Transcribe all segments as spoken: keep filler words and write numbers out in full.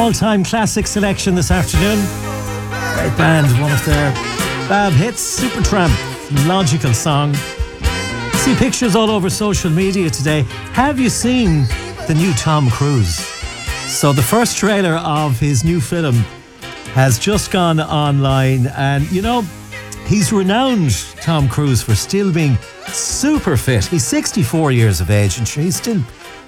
all-time classic selection this afternoon. Great band, one of their bad hits, Supertramp, Logical Song. See pictures all over social media today. Have you seen the new Tom Cruise? So the first trailer of his new film has just gone online, and you know, he's renowned, Tom Cruise, for still being super fit. He's sixty-four years of age and he's still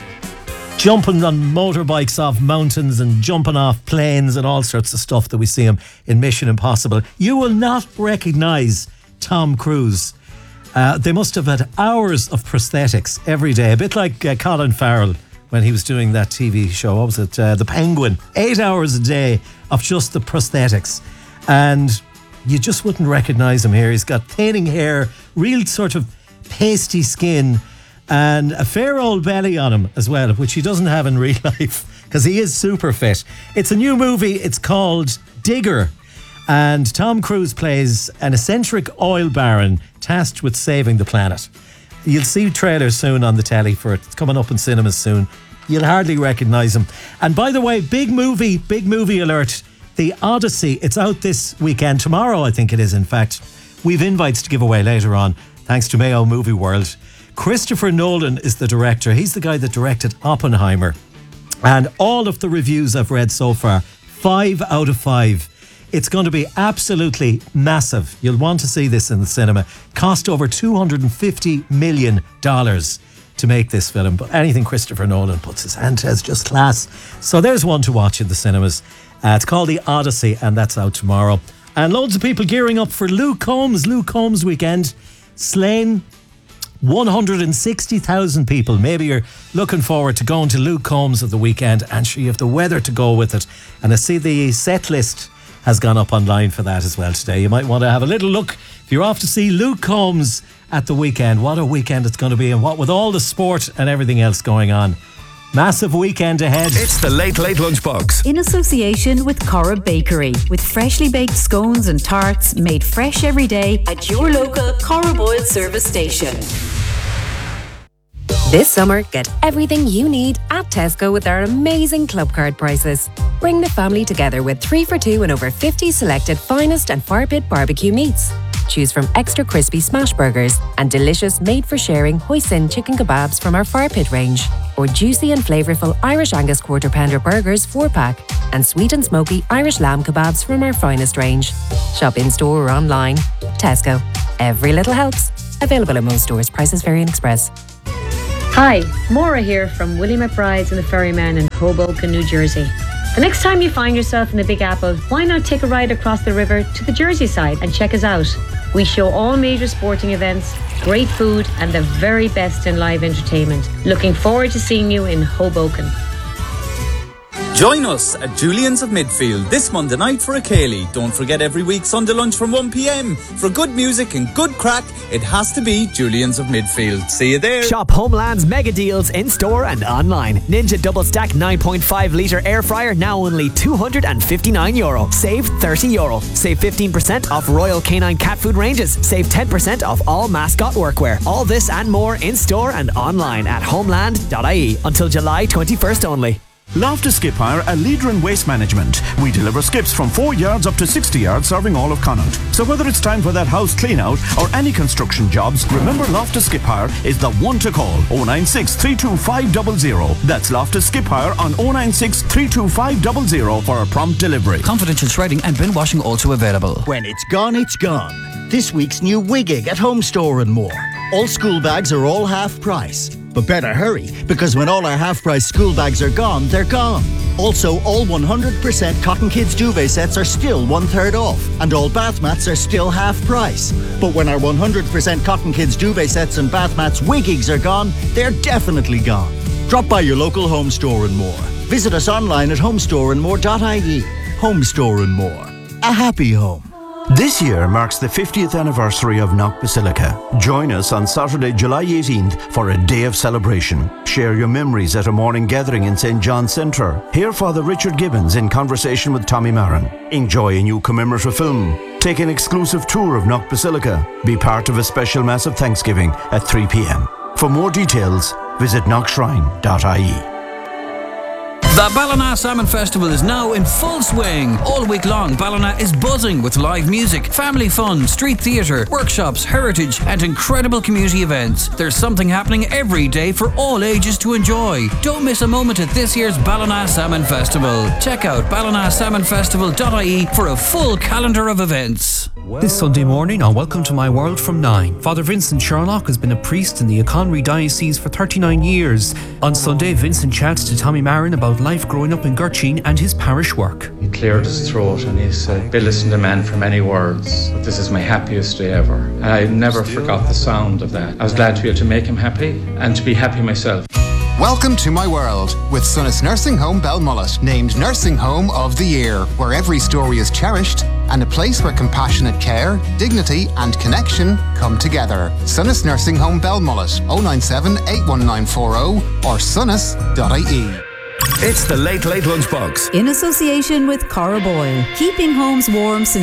jumping on motorbikes off mountains and jumping off planes and all sorts of stuff that we see him in Mission Impossible. You will not recognise Tom Cruise. Uh, they must have had hours of prosthetics every day, a bit like uh, Colin Farrell when he was doing that T V show. What was it? Uh, the Penguin. Eight hours a day of just the prosthetics. And you just wouldn't recognise him here. He's got thinning hair, real sort of pasty skin, and a fair old belly on him as well, which he doesn't have in real life because he is super fit. It's a new movie. It's called Digger. And Tom Cruise plays an eccentric oil baron tasked with saving the planet. You'll see trailers soon on the telly for it. It's coming up in cinemas soon. You'll hardly recognise him. And by the way, big movie, big movie alert. The Odyssey. It's out this weekend. Tomorrow, I think it is, in fact. We've invites to give away later on, thanks to Mayo Movie World. Christopher Nolan is the director. He's the guy that directed Oppenheimer. And all of the reviews I've read so far, five out of five. It's going to be absolutely massive. You'll want to see this in the cinema. Cost over two hundred fifty million dollars to make this film. But anything Christopher Nolan puts his hand to is just class. So there's one to watch in the cinemas. Uh, it's called The Odyssey, and that's out tomorrow. And loads of people gearing up for Luke Combs, Luke Combs weekend. Slane, one hundred sixty thousand people. Maybe you're looking forward to going to Luke Combs of the weekend, and sure, you have the weather to go with it. And I see the set list has gone up online for that as well today. You might want to have a little look if you're off to see Luke Combs at the weekend. What a weekend it's going to be, and what with all the sport and everything else going on. Massive weekend ahead. It's the Late Late Lunchbox. In association with Cora Bakery, with freshly baked scones and tarts made fresh every day at your local Cora Boyle service station. This summer, get everything you need at Tesco with our amazing club card prices. Bring the family together with three for two and over fifty selected finest and fire pit barbecue meats. Choose from extra crispy smash burgers and delicious made-for-sharing hoisin chicken kebabs from our fire pit range, or juicy and flavourful Irish Angus quarter pounder burgers four pack, and sweet and smoky Irish lamb kebabs from our finest range. Shop in-store or online. Tesco. Every little helps. Available at most stores. Prices vary in Express. Hi, Maura here from Willie McBride's and the Ferryman in Hoboken, New Jersey. The next time you find yourself in the Big Apple, why not take a ride across the river to the Jersey side and check us out? We show all major sporting events, great food, and the very best in live entertainment. Looking forward to seeing you in Hoboken. Join us at Julian's of Midfield this Monday night for a Ceilidh. Don't forget every week Sunday lunch from one p.m. For good music and good crack, it has to be Julian's of Midfield. See you there. Shop Homeland's mega deals in store and online. Ninja Double Stack nine point five litre air fryer now only two hundred fifty-nine euro. Save thirty euro. Save fifteen percent off Royal Canine cat food ranges. Save ten percent off all mascot workwear. All this and more in store and online at homeland dot I E until July twenty-first only. Loftus Skip Hire, a leader in waste management. We deliver skips from four yards up to sixty yards, serving all of Connaught. So whether it's time for that house clean out or any construction jobs, remember Loftus Skip Hire is the one to call. oh nine six, three two five zero zero. That's Loftus Skip Hire on oh nine six, three two five zero zero for a prompt delivery. Confidential shredding and bin washing also available. When it's gone, it's gone. This week's new Wiggig at Home Store and more. All school bags are all half price. But better hurry, because when all our half-price school bags are gone, they're gone. Also, all one hundred percent Cotton Kids duvet sets are still one-third off, and all bath mats are still half price. But when our one hundred percent Cotton Kids duvet sets and bath mats Wiggigs are gone, they're definitely gone. Drop by your local Home Store and More. Visit us online at homestore and more dot I E. Home Store and More. A happy home. This year marks the fiftieth anniversary of Knock Basilica. Join us on Saturday, July eighteenth for a day of celebration. Share your memories at a morning gathering in Saint John's Centre. Hear Father Richard Gibbons in conversation with Tommy Marin. Enjoy a new commemorative film. Take an exclusive tour of Knock Basilica. Be part of a special Mass of Thanksgiving at three p.m. For more details, visit knock shrine dot I E. The Ballina Salmon Festival is now in full swing. All week long, Ballina is buzzing with live music, family fun, street theatre, workshops, heritage and incredible community events. There's something happening every day for all ages to enjoy. Don't miss a moment at this year's Ballina Salmon Festival. Check out ballina salmon festival dot I E for a full calendar of events. This Sunday morning on Welcome to My World from nine, Father Vincent Sherlock has been a priest in the Conwy Diocese for thirty-nine years. On Sunday, Vincent chats to Tommy Marin about life growing up in Gurchin and his parish work. He cleared his throat and he said, "Be listening to men for many words, but this is my happiest day ever." And I never forgot the sound of that. I was glad to be able to make him happy and to be happy myself. Welcome to My World with Sunnis Nursing Home Belmullet, named Nursing Home of the Year, where every story is cherished and a place where compassionate care, dignity and connection come together. Sunnis Nursing Home Belmullet, oh nine seven, eight one nine four oh or sunnis dot I E. It's the Late Late Lunchbox. In association with Cora Boyle, keeping homes warm since